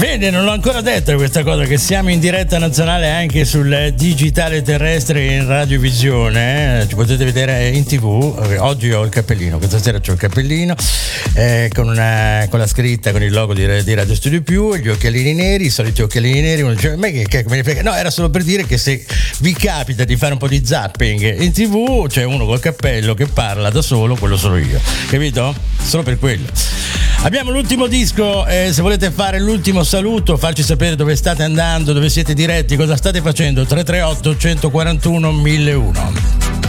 Vedi, non l'ho ancora detto questa cosa, che siamo in diretta nazionale anche sul digitale terrestre in radiovisione, ci potete vedere in TV. Oggi ho il cappellino, questa sera c'ho il cappellino con la scritta, con il logo di Radio Studio Più, gli occhialini neri, i soliti occhialini neri. Uno dice, ma che me ne frega? No, era solo per dire che se vi capita di fare un po' di zapping in TV, c'è uno col cappello che parla da solo, quello sono io, capito? Solo per quello. Abbiamo l'ultimo disco, se volete fare l'ultimo saluto, farci sapere dove state andando, dove siete diretti, cosa state facendo, 338 141 1001.